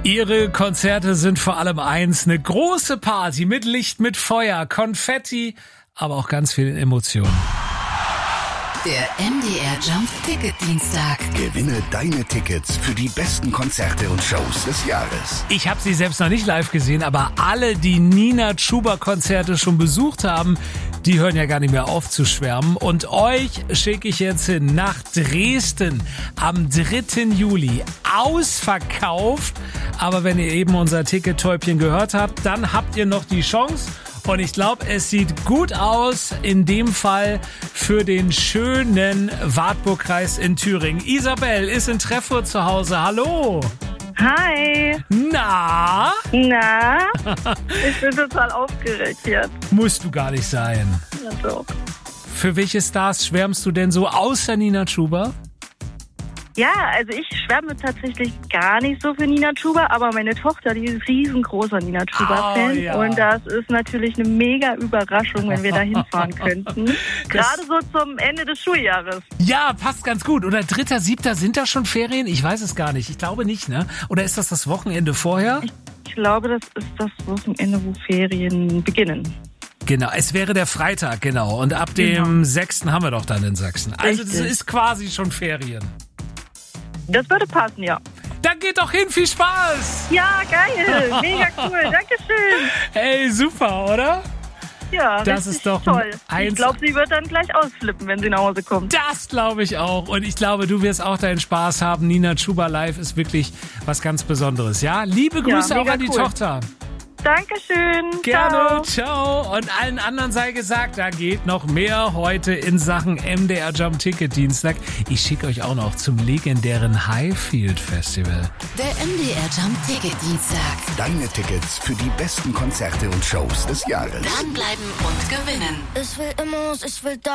Ihre Konzerte sind vor allem eins, eine große Party mit Licht, mit Feuer, Konfetti, aber auch ganz viel Emotionen. Der MDR Jump Ticket Dienstag. Gewinne deine Tickets für die besten Konzerte und Shows des Jahres. Ich habe sie selbst noch nicht live gesehen, aber alle, die Nina Chuba Konzerte schon besucht haben, die hören ja gar nicht mehr auf zu schwärmen. Und euch schicke ich jetzt hin nach Dresden am 3. Juli. Ausverkauft. Aber wenn ihr eben unser Ticket-Täubchen gehört habt, dann habt ihr noch die Chance. Und ich glaube, es sieht gut aus, in dem Fall für den schönen Wartburgkreis in Thüringen. Isabel ist in Treffurt zu Hause. Hallo. Hi. Na? Ich bin total aufgeregt jetzt. Musst du gar nicht sein. Ja, doch. Für welche Stars schwärmst du denn so außer Nina Chuba? Ja, also ich schwärme tatsächlich gar nicht so für Nina Chuba, aber meine Tochter, die ist riesengroßer Nina Chuba-Fan. Ja. Und das ist natürlich eine mega Überraschung, wenn wir da hinfahren könnten. Gerade so zum Ende des Schuljahres. Ja, passt ganz gut. Oder 3.7. sind da schon Ferien? Ich weiß es gar nicht. Ich glaube nicht, ne? Oder ist das Wochenende vorher? Ich glaube, das ist das Wochenende, wo Ferien beginnen. Genau, es wäre der Freitag, genau. Und ab dem 6. haben wir doch dann in Sachsen. Also das ist quasi schon Ferien. Das würde passen, ja. Dann geht doch hin, viel Spaß! Ja, geil, mega cool, Dankeschön. Hey, super, oder? Ja, das ist doch toll. ein Ich glaube, sie wird dann gleich ausflippen, wenn sie nach Hause kommt. Das glaube ich auch. Und ich glaube, du wirst auch deinen Spaß haben. Nina Chuba live ist wirklich was ganz Besonderes. Ja, liebe Grüße auch an die Tochter. Dankeschön. Gerne, ciao. Und allen anderen sei gesagt, da geht noch mehr heute in Sachen MDR Jump Ticket Dienstag. Ich schicke euch auch noch zum legendären Highfield Festival. Der MDR Jump Ticket Dienstag. Deine Tickets für die besten Konzerte und Shows des Jahres. Dranbleiben und gewinnen. Ich will immer, ich will